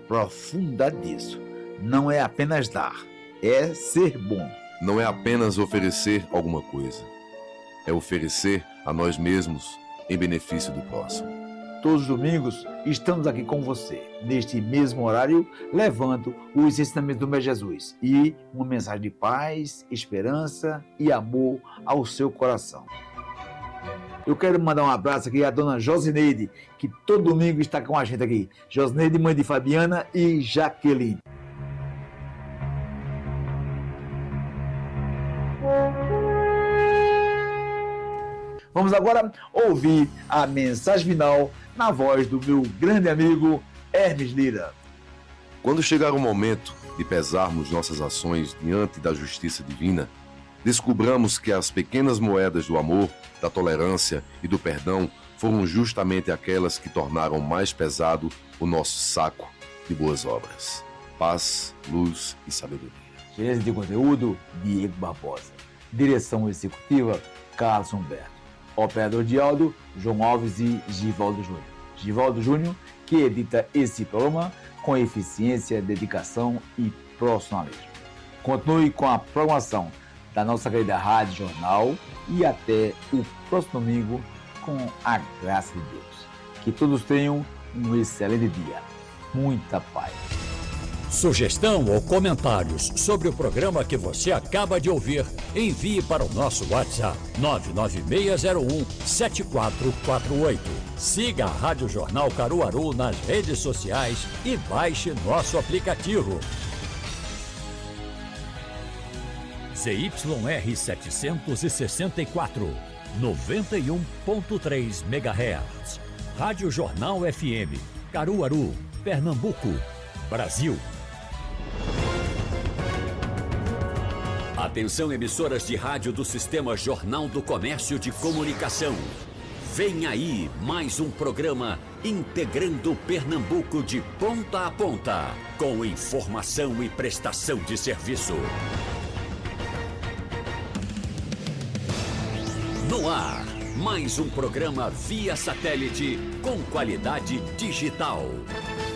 profundidade disso. Não é apenas dar, é ser bom. Não é apenas oferecer alguma coisa. É oferecer a nós mesmos em benefício do próximo. Todos os domingos estamos aqui com você, neste mesmo horário, levando os ensinamentos do Mestre Jesus e uma mensagem de paz, esperança e amor ao seu coração. Eu quero mandar um abraço aqui à dona Josineide, que todo domingo está com a gente aqui. Josineide, mãe de Fabiana e Jaqueline. Vamos agora ouvir a mensagem final na voz do meu grande amigo Hermes Lira. Quando chegar o momento de pesarmos nossas ações diante da justiça divina, descobramos que as pequenas moedas do amor, da tolerância e do perdão foram justamente aquelas que tornaram mais pesado o nosso saco de boas obras. Paz, luz e sabedoria. Gerência de conteúdo, Diego Barbosa. Direção executiva, Carlos Humberto. Operador de áudio, João Alves e Givaldo Júnior. Givaldo Júnior, que edita esse programa com eficiência, dedicação e profissionalismo. Continue com a programação da nossa querida Rádio Jornal e até o próximo domingo, com a graça de Deus. Que todos tenham um excelente dia. Muita paz. Sugestão ou comentários sobre o programa que você acaba de ouvir, envie para o nosso WhatsApp 996017448. Siga a Rádio Jornal Caruaru nas redes sociais e baixe nosso aplicativo. ZYR 764, 91.3 MHz. Rádio Jornal FM, Caruaru, Pernambuco, Brasil. Atenção, emissoras de rádio do Sistema Jornal do Comércio de Comunicação. Vem aí mais um programa integrando Pernambuco de ponta a ponta, com informação e prestação de serviço. No ar, mais um programa via satélite com qualidade digital.